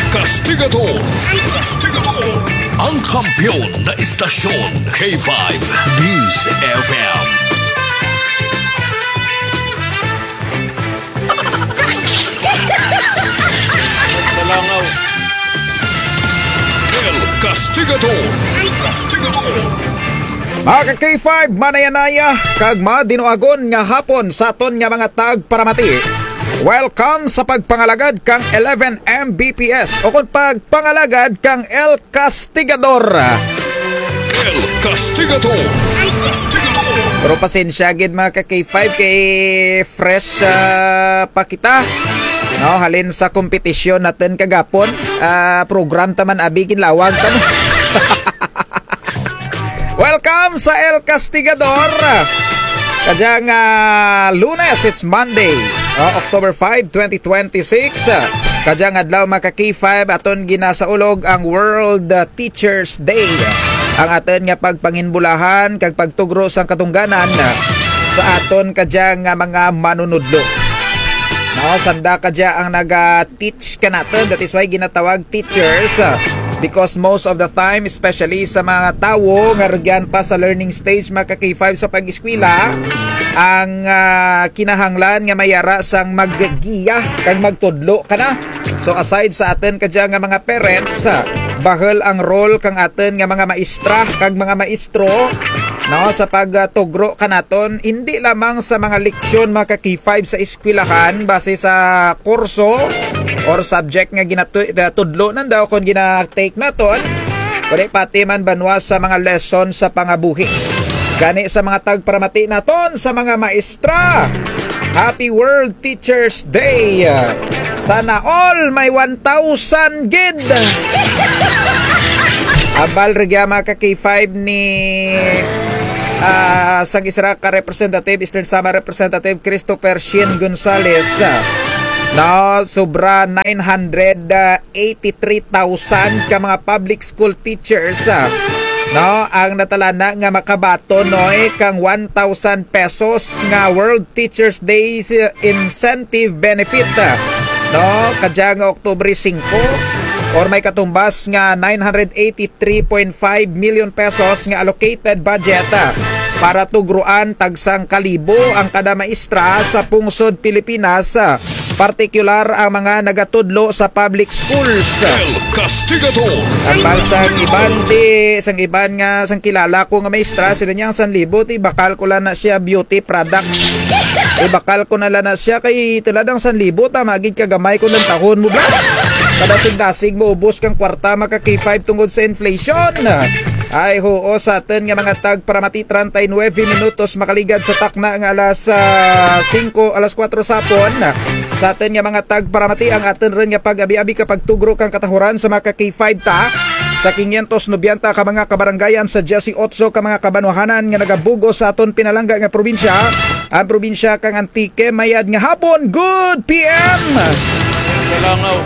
Castigador. El Castigador. Ang kampiyon na istasyon, K5 News FM. Salangaw. El Castigador. El Castigador. Mga K5, manayanaya, kag madinuagon nga hapon sa aton nga mga tagparamati. Welcome sa pagpangalagad kang 11 Mbps o kung pagpangalagad kang El Castigador. El Castigador. El Castigador. Pero pasensya gid mga K5 kay fresh pa kita. No, halin sa kompetisyon natin kagapon. Program taman abigin lawag tamo. Welcome sa El Castigador. Kadyang Lunes, it's Monday, October 5, 2026. Kadyang adlaw mga K5 aton ginasaulog ang World Teachers Day. Ang aton nga pagpanginbulahan kag pagtugro sang katungganan sa aton kadyang mga manunudlo. No, sanda kadya ang naga-teach ka natin. That is why ginatawag teachers. Because most of the time, especially sa mga tawo nga rugyan pa sa learning stage mga K5 sa pag-eskwela, ang kinahanglan nga mayara sang maggiya kag magtudlo kana. So aside sa atin kadya nga mga parents, bahal ang role kang atin nga mga maestra kag mga maestro, no, sa pagtugro kanaton hindi lamang sa mga leksyon mga K5 sa eskwelahan base sa kurso or subject nga ginatudlo nan daw kung gina-take naton, kundi pati man banwa sa mga lesson sa pangabuhi. Gani sa mga tagparamati naton sa mga maestra, Happy World Teachers Day. Sana all may 1,000 gid. Abal regya mga K5 ni sang isra ka representative, Eastern Samar Representative Christopher Shin Gonzales. No, sobra 983,000 ka mga public school teachers. No, ang natalana nga makabato noy kang 1,000 pesos nga World Teachers Day incentive benefit. No, kadya nga Oktubre 5 or may katumbas nga 983.5 million pesos nga allocated budget para tugruan tagsang kalibo ang kada maestra sa pungsod Pilipinas, partikular ang mga nagatudlo sa public schools. El Castigador. Ang bansang iban sang iban nga sang kilala ko nga maestra sila niyang 1,000 ti bakal ko lang na siya beauty products. Bakal ko na lang na siya kay tiladang 1,000 ta magid kagamay ko ng tahon mo ba? Kada sigdasig mo ubos kang kwarta maka K5 tungod sa inflation. Ay hoo sa atin nga mga tagparamati 39 minutos makaligad sa takna nga alas 4 sapon. Sa atin nga mga tagparamati ang atin rin nga pag-abi-abi kapag tugro kang katahuran sa mga K5 ta. Sa 590 ka mga kabaranggayan sa 18 ka mga kabanwahanan nga nagabugo sa aton pinalangga nga probinsya. Ang probinsya kang Antique mayad nga hapon. Good PM! Salangaw.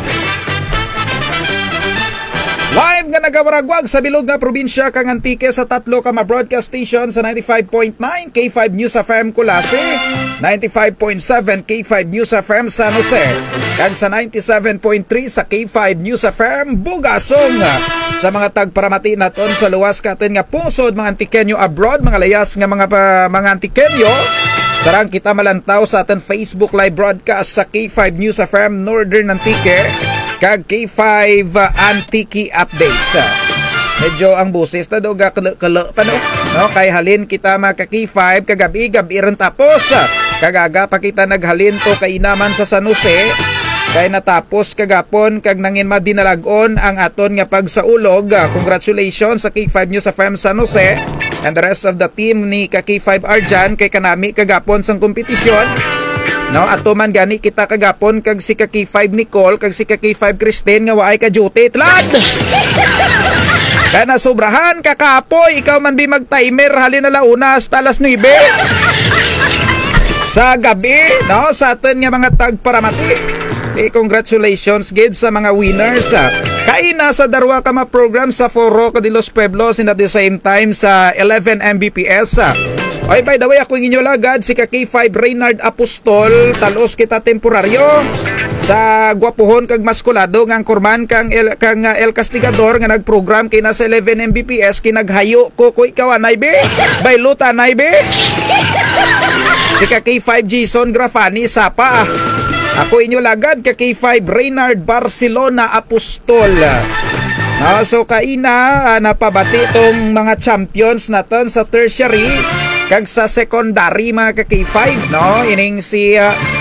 Live nga nagawaragwag sa bilog nga probinsya kang Antique sa 3 ka ma-broadcast station sa 95.9 K5 News FM Kulase, 95.7 K5 News FM San Jose, kag sa 97.3 sa K5 News FM Bugasong. Sa mga tagparamati naton sa luwas katin nga pungsod mga Antikenyo abroad, mga layas nga mga Antikenyo, sarang kita malantaw sa atin Facebook live broadcast sa K5 News FM Northern Antique kag K5 Antique Updates. Medyo ang busis na daw gakala pa no? Kay halin kita mga K5 kagabi-gabi rin tapos. Kagaga pa kita naghalin to kainaman sa San Jose. Kay natapos kagapon kag nangin madinalagon ang aton nga pagsaulog. Congratulations sa K5 News FM San Jose and the rest of the team ni K5 Arjan kay kanami kagapon sang kompetisyon. No, ato man gani kita kagapon kag si K5 Nicole kag si K5 Christine nga waay ka duty tlad. Kaya nasobrahan kakapoy ikaw man bi mag-timer halin na launa hasta alas 9 sa gabi, no, sa atin nga mga tagparamati. Congratulations gid sa mga winners. Kaina sa darwa ka program sa Foro de los Pueblos and at the same time sa 11 Mbps. Oy, by the way, ako inyo lagad si K5 Reynard Apostol, talos kita temporaryo sa gwapuhon kag maskulado ngang kurman kang El Castigador nga nagprogram kay nasa 11 Mbps kinaghayo ko ikaw anay be bayluta anay be si K5 Jason Grafani sapa. Ako inyo lagad K5 Reynard Barcelona Apostol. So kaina napabati tong mga champions naton sa tertiary kag sa secondary mga K5 no, ining si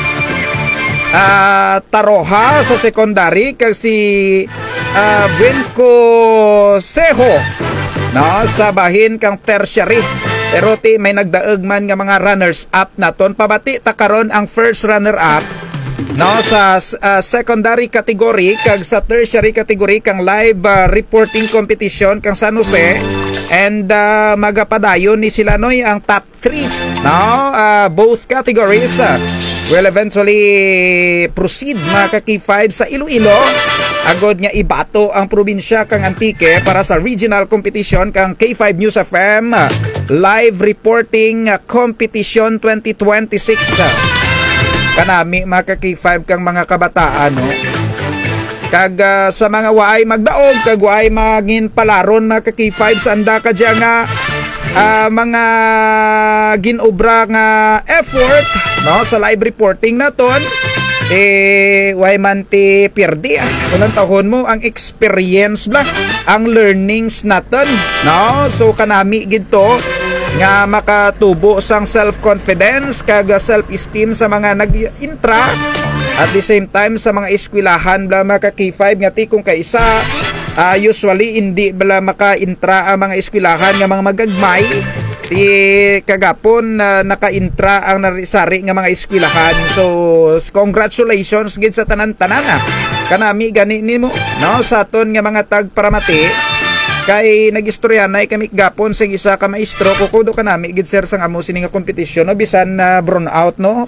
Taroha sa secondary kag si Brinco Seho no sa bahin kang tertiary. Pero may nagdaog man nga mga runners up naton. Pabati ta karon ang first runner up no sa secondary category kag sa tertiary category kang live reporting competition kang San Jose. And magapadayon ni sila noy ang top 3 no, both categories will eventually proceed mga K5 sa Iloilo agod nga ibato ang probinsya kang Antique para sa regional competition kang K5 News FM live reporting competition 2026 kanami mga K5 kang mga kabataan no. Kag sa mga waay magdaog kag waay magin palaron mga K5 sa anda ka diya nga mga ginobra nga effort no sa live reporting naton way man ti pirdi unang tahon mo ang experience bla ang learnings naton no. So kanami gidto nga makatubo sang self-confidence kag self-esteem sa mga nag-intra at the same time sa mga eskwelahan bla mga K5 nga ti kung kaisa usually hindi bala maka-intra ang mga eskwelahan nga mga magagmay ti kagapon naka-intra ang narisari nga mga eskwelahan. So congratulations gid sa tanan-tanan kanami gani nimo no sa aton nga mga tagparamati kay nagistoryanay kami gapon sa isa ka maestro kukudo kanami gid sir sang amo sini nga kompetisyon no bisan brown out no.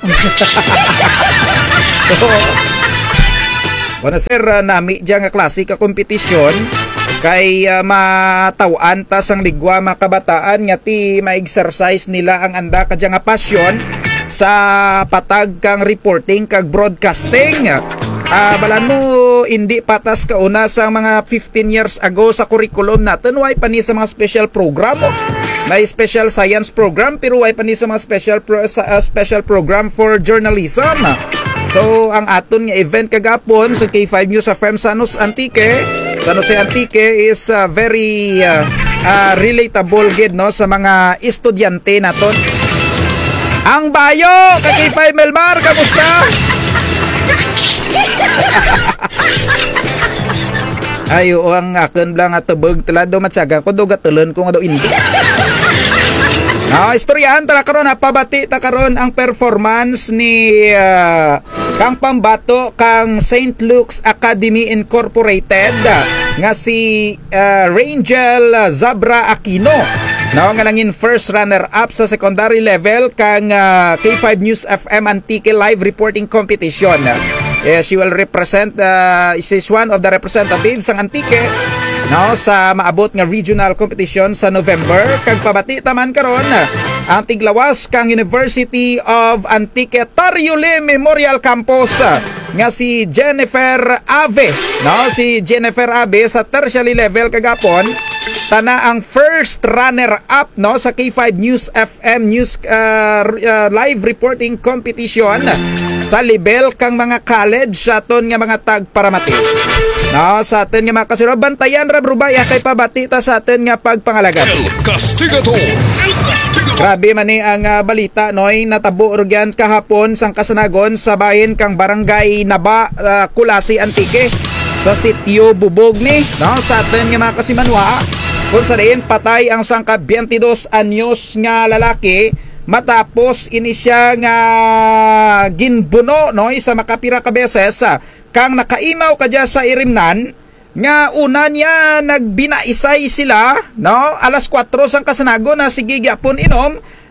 So, wala sir nami diya nga klase ka kompetisyon kay matawan ta sang ligwa mga kabataan nga ti ma-exercise nila ang anda ka diya nga pasyon sa patag kang reporting kag broadcasting. Balan mo hindi patas kauna sa mga 15 years ago sa curriculum natin way pa ni sa mga special program may special science program pero way pa ni sa mga special program for journalism. So ang aton nga event kagapon sa K5 News FM San Jose Antique is very relatable gid no sa mga estudyante naton. Ang bayo kay K5 Melmar kamusta? Ayo ang akin lang at tubog tala do matyaga ko do gatulen ko nga do hindi. Istoryahan tala karon pabati ta karon ang performance ni kang pambato kang St. Luke's Academy Incorporated nga si Rangel Zabra Aquino. Now nga nangin first runner up sa secondary level kang K5 News FM Antique live reporting competition. She will represent is one of the representatives ng Antique no sa maabot nga regional competition sa November. Kag pabati taman karon ang tiglawas kang University of Antique Tariule Memorial Campus nga si Jennifer Ave no, si Jennifer Ave sa tertiary level kagapon tana ang first runner up no sa K5 News FM News live reporting competition sa level kang mga college sa aton nga mga tagparamati no sa aton nga mga kasunod bantayan ra brubaya kay pabati ta sa aton nga pagpangalagan. El Castigador. Grabe man ni ang balita noy natabo rugyan kahapon sang kasanagon sa bahin kang barangay Naba Kulasi Antique sa sitio Bubog ni no sa aton nga mga kasimanwa kung saan patay ang sangka 22 anyos nga lalaki matapos ini siya nga ginbuno no isa makapira ka beses kang nakaimaw kadya sa irimnan nga una niya nagbinaisay sila no alas 4 sang kasanago na sige gyapon inom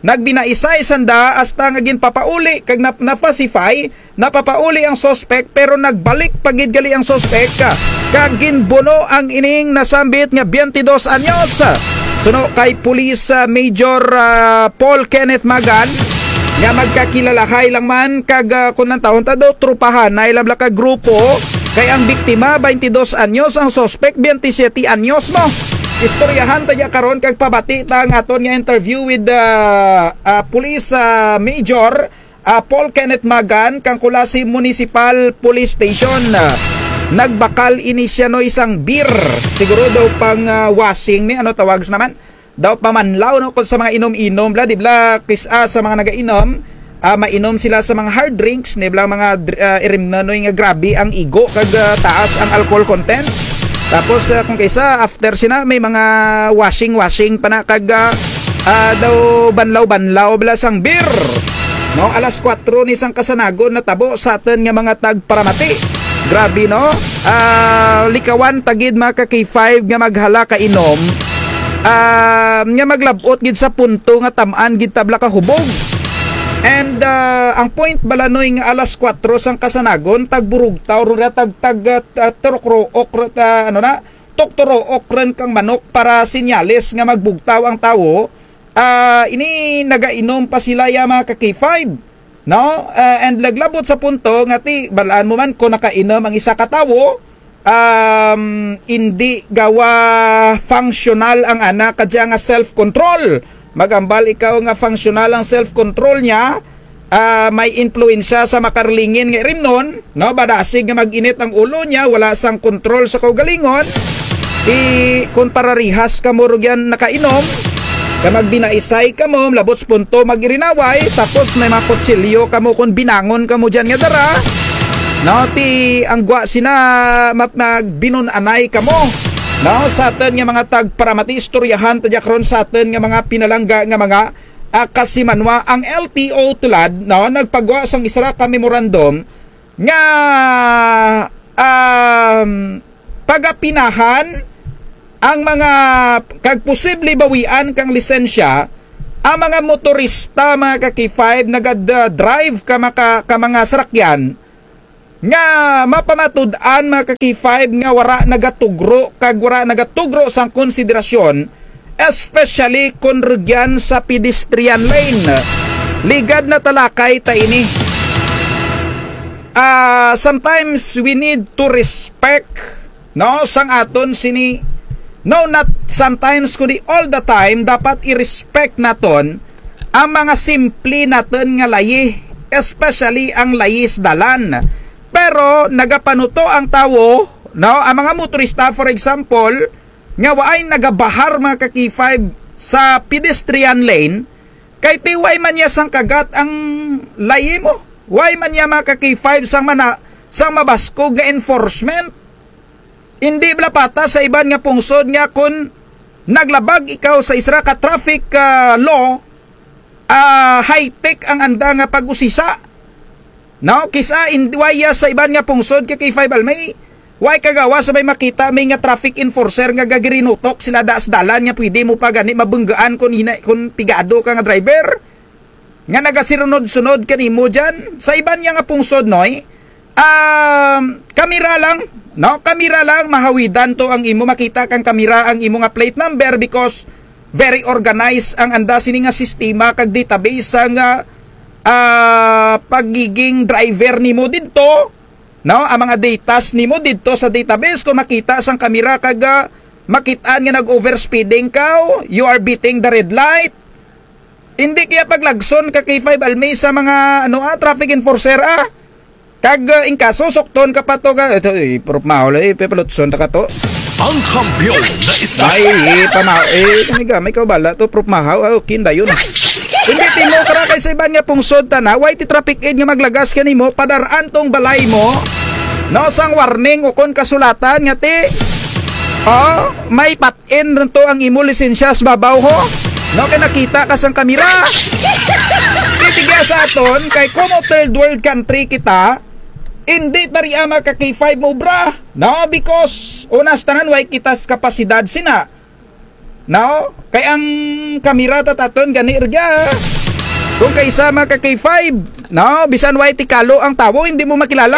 nagbinaisay sanda hasta nga ginpapauli kag napacify napapauli ang suspect pero nagbalik pagid gali ang suspect kag ginbuno ang ining nasambit nga 22 anyos. Suno kay Police Major Paul Kenneth Magan nga magkakilalahay lang man kag kun nang taon ta daw trupahan na ilang ka grupo kay ang biktima 22 anyos, ang suspect 27 anyos mo. Istoryahan tayo karon kag pabati ta ang aton nga interview with Police Major Paul Kenneth Magan kang Kulasi Municipal Police Station. Nagbakal ini siya no isang beer. Siguro daw pang washing ni ano tawags naman. Daw pamanlaw no kung sa mga inom-inom bla di bla kisa sa mga nagainom. Mainom sila sa mga hard drinks ni bla mga irimnanoy nga grabe ang igo kag taas ang alcohol content. Tapos kung kaysa after sina may mga washing pa na kag daw banlaw bla sang beer. No, alas 4 ni sang kasanagon natabo sa atin nga mga tagparamati. Grabe no. Likawan tagid mga K5 nga maghala ka inom. Nga maglabot gid sa punto nga tamaan gid tabla ka hubog. And ang point balanoy nga alas 4 sang kasanagon tagburug taw torokro okra ano na toktoro okren kang manok para sinyalis nga magbugtaw ang tawo. Ini nagainom pa sila ya mga K5 no and laglabot sa punto nga ti balaan mo man kung nakainom ang isa ka tawo hindi gawa functional ang anak kadya nga self control. Magambal ikaw nga functional ang self-control niya, may influensya sa makarlingin nga rimnon, no? Badasig nga mag-init ang ulo niya, wala sang control sa kaugalingon, kung pararihas ka mo yan nakainom, ka magbinaisay ka mo, labots punto magirinaway, tapos may mga kutsilyo ka mo kung binangon ka mo dyan nga dara, no? Ang gwa sina magbinunanay ka mo. No, sa atin nga mga tagparamati istoryahan tadya karon sa atin nga mga pinalangga nga mga kasimanwa ang LTO tulad no nagpagawa sang isa ka memorandum nga pagapinahan ang mga kag posible bawian kang lisensya ang mga motorista mga K5 nagad-drive ka mga sarakyan nga mapamatud-an mga K5 nga wara nagatugro kag wara nagatugro sang konsiderasyon especially kung rugyan sa pedestrian lane. Ligad na talakay ta ini. Sometimes we need to respect no sang aton sini no not sometimes kundi all the time dapat i-respect naton ang mga simple naton nga layi especially ang layis dalan. Pero nagapanuto ang tawo, no? Ang mga motorista for example, nga waay nagabahar mga K5 sa pedestrian lane, kay tiway man niya sang kagat ang layi mo. Way man niya mga K5 sang mabaskog nga enforcement. Hindi blapata sa iban nga pungsod nga kung naglabag ikaw sa isra ka traffic law, high-tech ang anda nga pag-usisa. No, kisa indwaya sa iban nga pungsod kay K5 almay. Way kagawa sa may makita may nga traffic enforcer nga gagirinutok sila daas dalan nga pwede mo pa gani mabunggaan kung pigado ka nga driver. Nga nagasinunod-sunod kanimo diyan sa iban nga pungsod noy. Kamera lang, no? Kamera lang mahawidan to ang imo makita kang kamera ang imo nga plate number because very organized ang anda sini nga sistema kag database nga pagiging driver nimo didto no ang mga datas nimo didto sa database kung makita sang kamera kag makitaan nga nag-overspeeding ka you are beating the red light hindi kaya paglagson ka K5 almay sa mga traffic enforcer kag in kaso sukton ka pa to ito proof mahol pepelotson ta ka to Ang kampiyon na istasyon. May kabala to proof mahaw kinda yun. Hindi timo kara kay sa iban nga pungsod na way ti traffic aid nga maglagas kanimo padaraan tong balay mo. No sang warning o kon kasulatan nga ti may patin to ang imo lisensya sa babaw ho. No kay nakita ka sang kamera. Titiga sa aton kay como third world country kita. Hindi tariya ka K5 mo bra. No because unas tanan way kita kapasidad sina. No? Kay ang kamera tataton gani irga. Kung kaisama ka kay 5, no, bisan way tikalo ang tawo hindi mo makilala.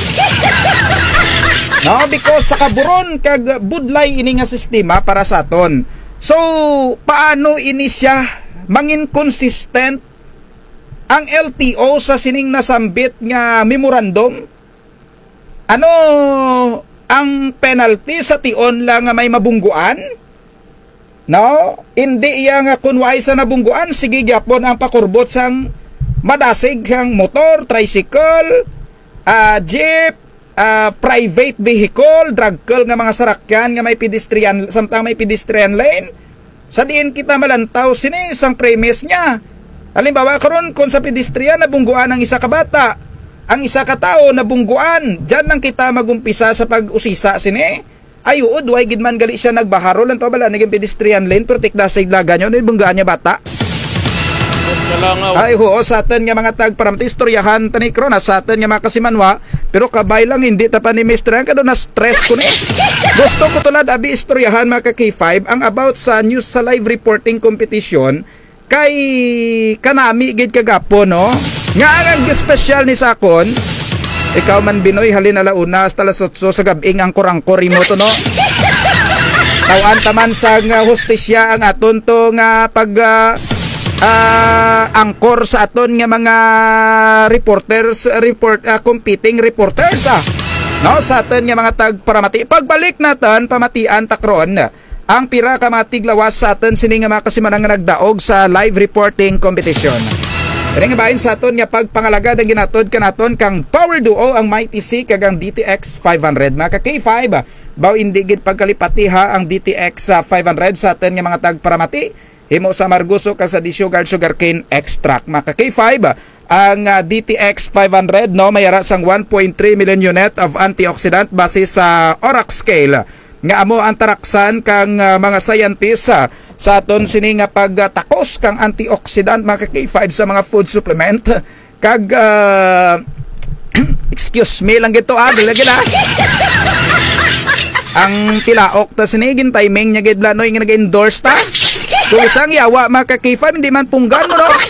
No, because sa kaburon kag budlay ini nga sistema para sa aton. So, paano ini siya mangin consistent ang LTO sa sining nasambit nga memorandum? Ano ang penalty sa tion lang nga may mabungguan? No, hindi iya nga kunway sa nabungguan, sige gyapon ang pakurbot sang madasig sang motor, tricycle, jeep, private vehicle, dragkel nga mga sarakyan nga may pedestrian, samtang may pedestrian lane. Sa diin kita malantaw sini sang premise niya. Halimbawa karon kung sa pedestrian nabungguan ang isa ka bata, ang isa ka tao nabungguan, diyan lang kita magumpisa sa pag-usisa sini. Ay uod, way gid man gali siya nagbaharo lang to bala naging pedestrian lane pero tikda sa iglaga nyo, nabunggaan niya bata. Sa langaw. Ay oo, sa atin nga mga tagparamti istoryahan tani krona sa atin nga mga kasimanwa, pero kabay lang hindi ta pa ni Mr. Kado na stress ko ni. Gusto ko tulad abi istoryahan mga K5 ang about sa news sa live reporting competition kay kanami gid kagapo no. Nga ang special ni sakon, ikaw man Binoy halin alauna hasta alas 8 sa gabing ang kurangkor mo to no. Tawan taman sa nga hostisya ang aton to nga pag angkor sa aton nga mga reporters competing reporters no sa aton nga mga tagparamati. Pagbalik natin pamatian takron ang pira ka matig lawas sa aton sini nga mga kasimanang nga nagdaog sa live reporting competition. Kani nga bahin sa aton nga pagpangalagad ang ginatod kanaton kang power duo ang Mighty C kag ang DTX 500 mga K5 baw indigid pagkalipatiha ang DTX 500 sa aton nga mga tagparamati himo sa Marguso kag sa sugarcane extract mga K5 ang DTX 500 no mayara sang 1.3 million unit of antioxidant base sa ORAC scale nga amo ang taraksan kang mga scientists sa aton sini nga pagtakos kang antioxidant mga K5 sa mga food supplement kag excuse me lang gito lagi na ang tilaok ta sinigin timing nya gid blanoy nga nag-endorse ta kung isang yawa mga K5 hindi man punggan mo no.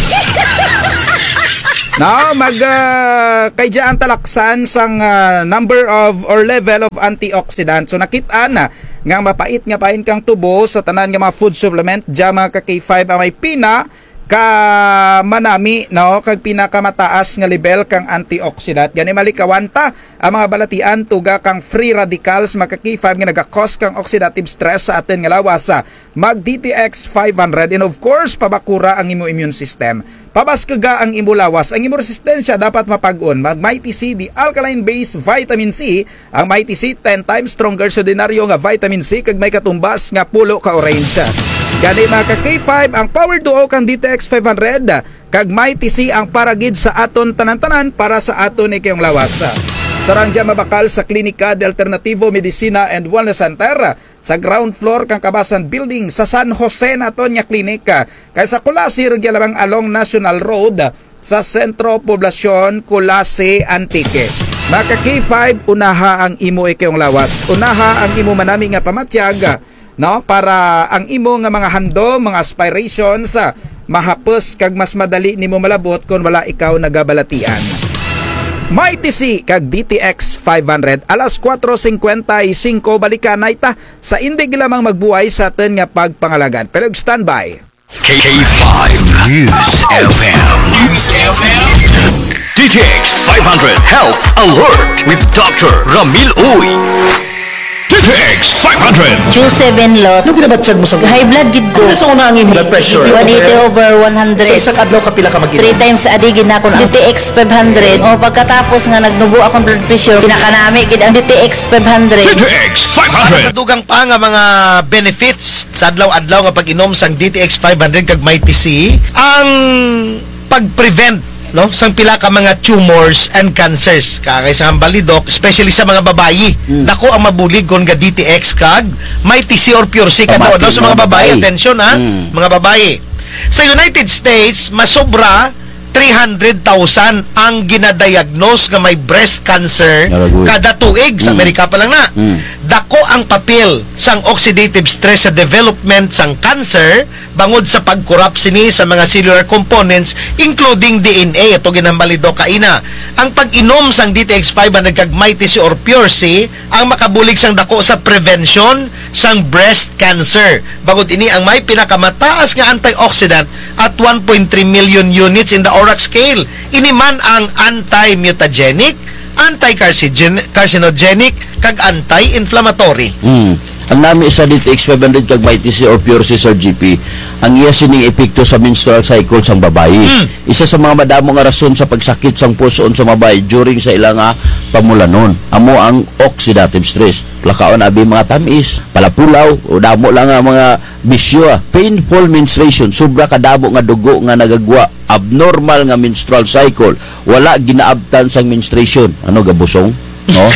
No, kay dyan talaksan sang number of or level of antioxidant. So nakita na nga mapait nga pain kang tubo sa tanan nga mga food supplement dyan mga K5 ang may pina ka manami no kag pinakamataas nga level kang antioxidant. Gani malikawanta ang mga balatian tuga kang free radicals mga K5 nga naga-cause kang oxidative stress sa atin nga lawas mag DTX 500 and of course pabakura ang imo immune system. Pabaskaga ang imo lawas, ang imo resistensya dapat mapag-on. Mag Mighty C, the alkaline base vitamin C, ang Mighty C 10 times stronger sa ordinaryo nga vitamin C kag may katumbas nga pulo ka orange. Gani mga K5 ang power duo kang DTX 500 kag Mighty C ang paragid sa aton tanan-tanan para sa aton ikayong lawas. Sarang dyan mabakal sa Klinika de Alternativo Medicina and Wellness Center sa ground floor kang Kabasan Building sa San Jose naton nga klinika. Kay sa Kulasir gyalabang along National Road sa Sentro Poblasyon Kulase Antique. Maka K5 unaha ang imo ikayong lawas. Unaha ang imo manami nga pamatyag no para ang imo nga mga handom, mga aspirations mahapos kag mas madali nimo malabot kung wala ikaw nagabalatian. Mighty C kag DTX 500 alas 4:55 balikanay ta sa indig lamang magbuhay sa atin nga pagpangalagan. Pero standby. K5 News FM. News FM. DTX 500 Health Alert with Dr. Ramil Uy. DTX 500. Q7 lot. Ano ginabatsyag mo sa High blood gid ko. Ano sa una ang blood pressure? 180 over 100. Sa isang adlaw ka pila ka 3 mag-inom? times a day gid nako na. DTX 500. O pagkatapos nga nagnubo akong blood pressure, pinakanami gid ang DTX 500. DTX Sa 500. dugang pa nga mga benefits sa adlaw-adlaw nga pag-inom sang DTX 500 kag Mighty C, ang pag-prevent no sang pila ka mga tumors and cancers kay sa balidok especially sa mga babayi dako ang mabulig kon ga DTX kag Mighty C or Pure C kadto daw sa mga babayi attention ha mga babayi sa United States masobra 300,000 ang ginadiagnose nga may breast cancer kada tuig sa Amerika pa lang na dako ang papel sang oxidative stress sa development sang cancer bangod sa pagkurap sini sa mga cellular components including DNA. Ito ginambalido kaina. Ang pag-inom sang DTX500 kag Mighty C or Pure C ang makabulig sang dako sa prevention sang breast cancer. Bangod ini ang may pinakamataas nga antioxidant at 1.3 million units in the ORAC scale. Ini man ang anti-mutagenic, anti-carcinogenic, kag anti-inflammatory. Ang nami sa DTX500 kag Mighty C or Pure C, Sir GP, ang iya sining epekto sa menstrual cycle sang babayi. Isa sa mga madamo nga rason sa pagsakit sang pusoon sa babayi during sa ilang pamulanon. Amo ang oxidative stress. Lakaon abi mga tamis, palapulaw, o damo lang nga mga bisyo. Painful menstruation, sobra kadamo nga dugo nga nagagwa. Abnormal nga menstrual cycle. Wala ginaabtan sang menstruation. Ano gabusong? No?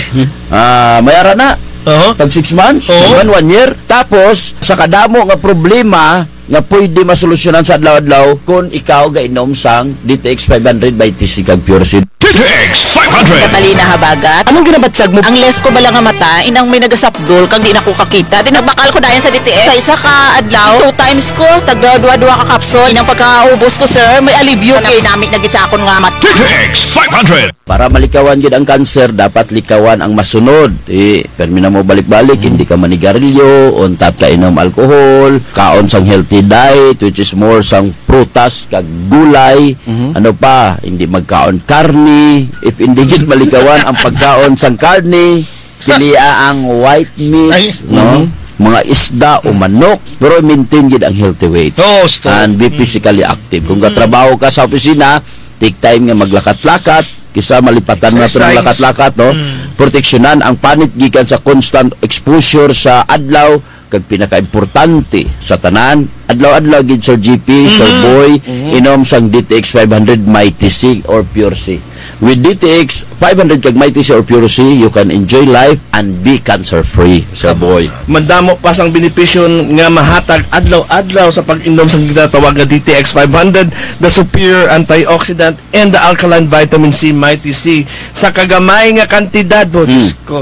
Mayara na. Pag 6 months, 1 year. Tapos, sa kadamo nga problema nga pwede masolusyonan sa adlaw-adlaw kung ikaw gainom sang DTX 500 by TC kag Pure C. DTX 500. Bali na habagat. Anong ginabatsag mo? Ang left ko bala nga mata, inang may nagasapdol, kag di na ko kakita. Dinabakal ko dayan sa DTX. Sa isa ka adlaw, 2 times ko, tagdwa-dwa ka kapsol. Inang pagkaubos ko, sir, may alibyo. Ginamit na gid sa akon nga mata. DTX 500. Para malikawan gid ang cancer, dapat likawan ang masunod. Permi na mo balik-balik, hindi ka manigarilyo, untat ka inom alcohol, kaon sang healthy diet, which is more sang prutas kag gulay. Ano pa, hindi magkaon karni. If hindi gid malikawan ang pagkaon sang karni, kilia ang white meat, no? Mga isda o manok, pero maintain gid ang healthy weight. And be physically active. Kung katrabaho ka sa opisina, take time nga maglakat-lakat, kisa malipatan na ito ng lakat-lakat, no? Proteksyonan ang panit gikan sa constant exposure sa adlaw, kag pinaka-importante sa tanan, adlaw-adlaw gid Sir GP, Sir Boy, inom sang DTX 500 Mighty C or Pure C. With DTX 500 kag Mighty C or Pure C, you can enjoy life and be cancer-free, Sir Boy. Mandamo pa sang benepisyo nga mahatag adlaw-adlaw sa pag-inom sa ginatawag nga DTX 500, the superior antioxidant and the alkaline vitamin C Mighty C sa kagamay nga kantidad po. Diyos ko.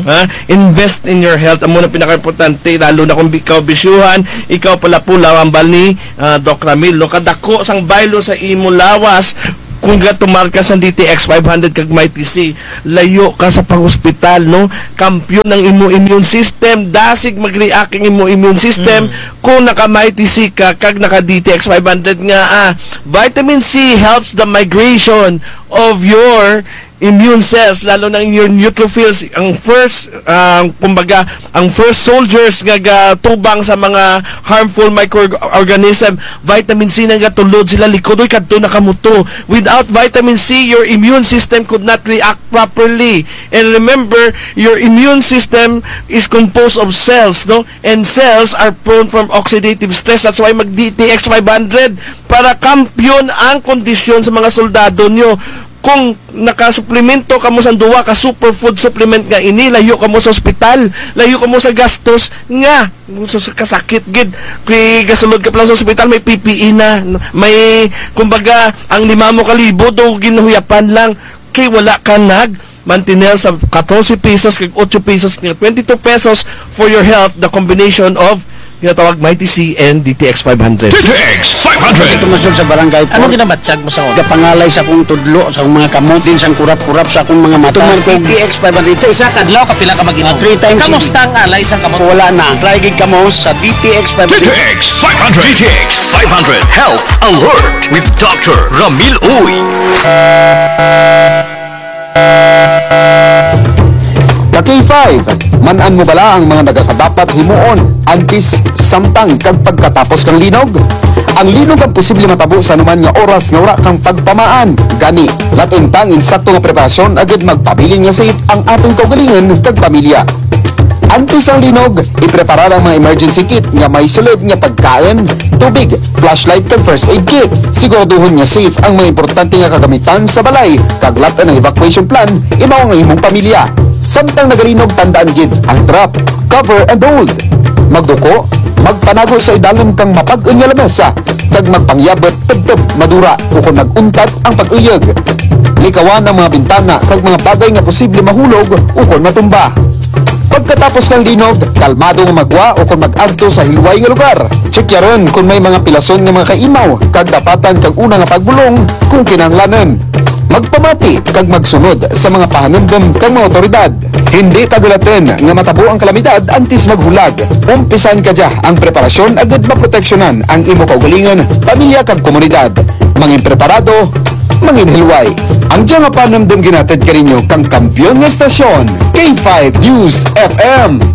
Invest in your health. Amo na pinaka-importante, lalo na kung ikaw bisyuhan, ikaw pala pulaw ang bal ni Doc Ramil. No, kadako sang baylo sa imo lawas. Kung gatumar ka sa DTX 500 kag Mighty C, layo ka sa pang-hospital, no? Kampyon ng imo immune system, dasig mag-react ang imo immune system kung naka Mighty C ka kag naka DTX 500 nga. Vitamin C helps the migration of your immune cells, lalo na your neutrophils, ang first kumbaga ang first soldiers nga tubang sa mga harmful microorganism. Vitamin C nga tulod sila likodoy kadto nakamuto. Without vitamin C, your immune system could not react properly. And remember, your immune system is composed of cells, no? And cells are prone from oxidative stress. That's why mag DTX 500 para kampyon ang kondisyon sa mga soldado nyo. Kung nakasuplemento ka mo sa duwa ka superfood supplement nga ini, layo ka mo sa ospital, layo ka mo sa gastos nga sa kasakit gid. Kay gasulod ka pala sa ospital, may PPE na, may kumbaga ang 5,000 do ginuhuyapan lang, kay wala ka mantinel sa 14 pesos kag 8 pesos, 22 pesos for your health, the combination of ginatawag Mighty C and DTX 500. DTX 500. Tumasod sa barangay po. Anong ginabatsag mo sa ako? Kapangalay sa akong tudlo, sa akong mga kamutin, sa kurap-kurap sa akong mga mata. Tuman ko DTX 500. Sa isa kadlaw, kapila ka mag-inom. 3 times. Kamusta ang alay sa kamot? Wala na. Try gig ka mo sa DTX 500. DTX 500. DTX 500 Health Alert with Dr. Ramil Uy. K5, manan mo bala ang mga nagakadapat himuon antes samtang kag pagkatapos kang linog? Ang linog ang posible matabo sa anuman nga oras nga wala kang pagpamaan. Gani, latintang insakto nga preparasyon agad magpabilin nga safe ang ating kaugalingon kag pamilya. Antes ang linog, iprepara ang mga emergency kit nga may sulod nga pagkain, tubig, flashlight kag first aid kit. Siguraduhon nga safe ang mga importante nga kagamitan sa balay, kag latan ng evacuation plan, imaw nga imong pamilya. Samtang nagalinog, tandaan gid ang trap, cover and hold. Magduko, magpanago sa idalom kang mapag-un nga lamesa, kag magpangyabot tub-tub madura o kung naguntat ang pag-uyog. Likawan ang mga bintana kag mga bagay nga posible mahulog o kung matumba. Pag Pagkatapos ng linog, kalmado nga magwa o kung mag-adto sa hilway nga lugar. Tsekya ron kung may mga pilason nga mga kaimaw, kag dapatan kag una nga pagbulong kung kinahanglanon. Magpamati kag magsunod sa mga pahanumdum kang mga otoridad. Hindi pagulaten nga matabo ang kalamidad antes maghulag. Umpisan kadya ang preparasyon agad maproteksyonan ang imo kaugalingon, pamilya kag komunidad. Mangin preparado, mangin hilway. Ang diya nga panumdum ginatid kaninyo kang kampyon nga estasyon, K5 News FM.